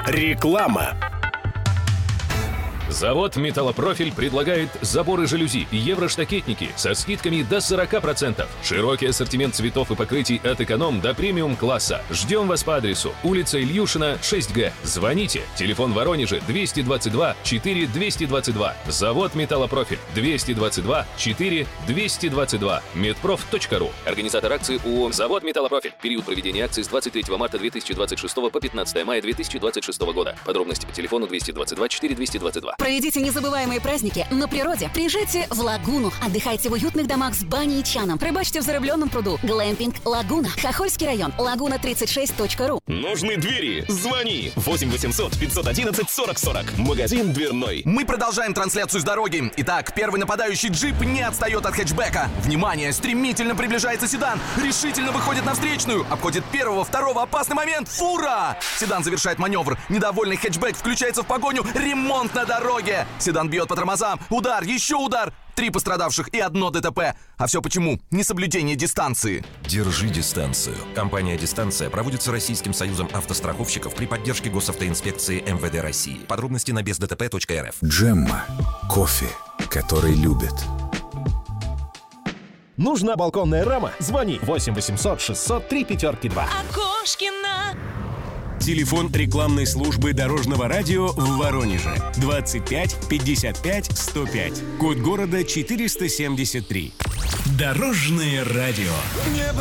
Реклама. Завод «Металлопрофиль» предлагает заборы жалюзи и евроштакетники со скидками до 40%. Широкий ассортимент цветов и покрытий от эконом до премиум-класса. Ждем вас по адресу: улица Ильюшина, 6Г. Звоните. Телефон в Воронеже 222 4 222. Завод «Металлопрофиль» 222 4 222. Медпроф.ру. Организатор акции ООО «Завод «Металлопрофиль». Период проведения акции с 23 марта 2026 по 15 мая 2026 года. Подробности по телефону 222 4 222. Проведите незабываемые праздники на природе. Приезжайте в Лагуну. Отдыхайте в уютных домах с баней и чаном. Рыбачьте в зарыбленном пруду. Глэмпинг «Лагуна». Хохольский район. Лагуна36.ру. Нужны двери? Звони. 8 800 511 40 40. Магазин дверной. Мы продолжаем трансляцию с дороги. Итак, первый нападающий джип не отстает от хэтчбека. Внимание, стремительно приближается седан. Решительно выходит на встречную. Обходит первого, второго. Опасный момент. Фура! Седан завершает маневр. Недовольный хэтчбек включается в погоню. Ремонт на дороге. Седан бьет по тормозам. Удар, еще удар. 3 пострадавших и 1 ДТП. А все почему? Несоблюдение дистанции. Держи дистанцию. Компания «Дистанция» проводится Российским союзом автостраховщиков при поддержке госавтоинспекции МВД России. Подробности на бездтп.рф. Джемма. Кофе, который любят. Нужна балконная рама? Звони 8 800 603 5-2. Окошкина. Телефон рекламной службы Дорожного радио в Воронеже 25 55 105. Код города 473. Дорожное радио. Небо